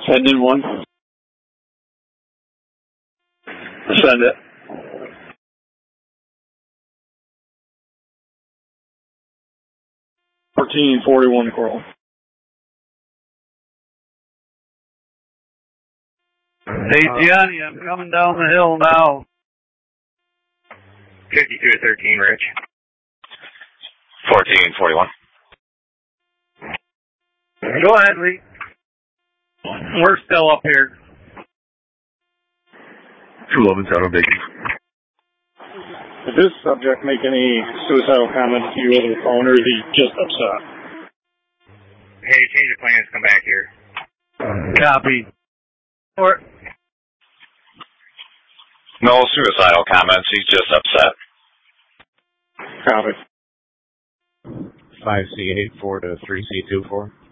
Send in one. Send it. $14.41 Coral. Hey, Gianni, I'm coming down the hill now. 52-13, Rich. 1441. Go ahead, Lee. We're still up here. 211 Town of Bacon. Did this subject make any suicidal comments to you over the phone, or is he just upset? Hey, change of plans, come back here. Copy. Or No suicidal comments, he's just upset. Copy. 5C84 to 3C24.